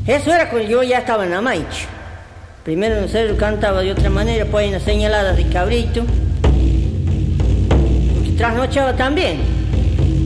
Eso era cuando yo ya estaba en la Maiche. Primero en el cerro cantaba de otra manera, pues hay unas señaladas de cabrito. Porque trasnochaba también.